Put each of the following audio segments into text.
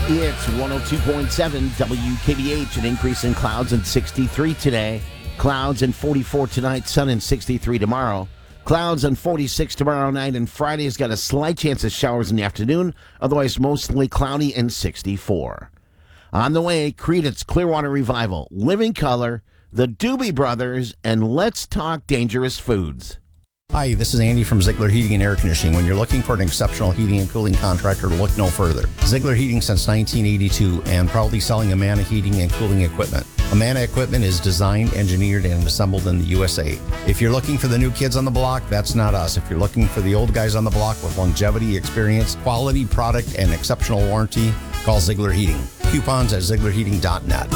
It's 102.7 WKBH, an increase in clouds and 63 today. Clouds and 44 tonight, sun and 63 tomorrow. Clouds and 46 tomorrow night, and Friday's got a slight chance of showers in the afternoon, otherwise mostly cloudy and 64. On the way, Creedence Clearwater Revival, Living Color, the Doobie Brothers, and Let's Talk Dangerous Foods. Hi, this is Andy from Ziegler Heating and Air Conditioning. When you're looking for an exceptional heating and cooling contractor, look no further. Ziegler Heating since 1982 and proudly selling Amana heating and cooling equipment. Amana equipment is designed, engineered, and assembled in the USA. If you're looking for the new kids on the block, that's not us. If you're looking for the old guys on the block with longevity, experience, quality product, and exceptional warranty, call Ziegler Heating. Coupons at ZieglerHeating.net.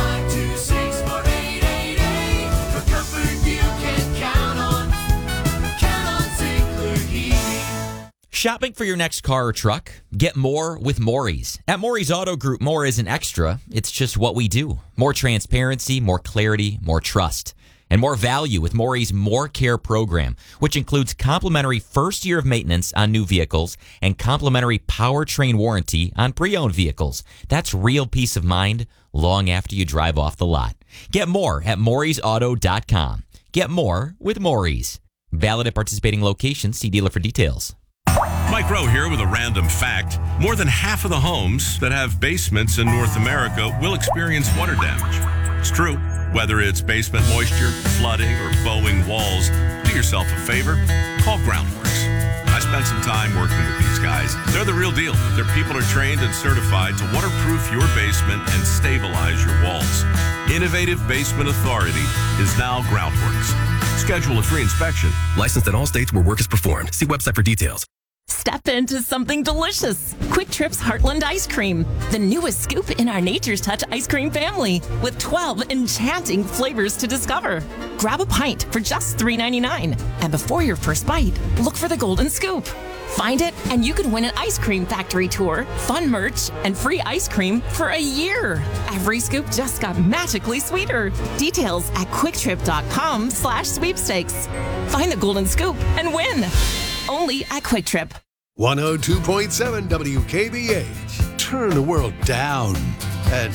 Shopping for your next car or truck? Get more with Maury's. At Maury's Auto Group, more isn't extra. It's just what we do. More transparency, more clarity, more trust. And more value with Maury's More Care program, which includes complimentary first year of maintenance on new vehicles and complimentary powertrain warranty on pre-owned vehicles. That's real peace of mind long after you drive off the lot. Get more at Maury'sAuto.com. Get more with Maury's. Valid at participating locations. See dealer for details. Mike Rowe here with a random fact. More than half of the homes that have basements in North America will experience water damage. It's true. Whether it's basement moisture, flooding, or bowing walls, do yourself a favor. Call Groundworks. I spent some time working with these guys. They're the real deal. Their people are trained and certified to waterproof your basement and stabilize your walls. Innovative Basement Authority is now Groundworks. Schedule a free inspection. Licensed in all states where work is performed. See website for details. Step into something delicious. Quick Trip's Heartland Ice Cream, the newest scoop in our Nature's Touch ice cream family, with 12 enchanting flavors to discover. Grab a pint for just $3.99. And before your first bite, look for the golden scoop. Find it, and you can win an ice cream factory tour, fun merch, and free ice cream for a year. Every scoop just got magically sweeter. Details at QuickTrip.com/sweepstakes. Find the golden scoop and win. Only at Quick Trip. 102.7 WKBH. Turn the world down.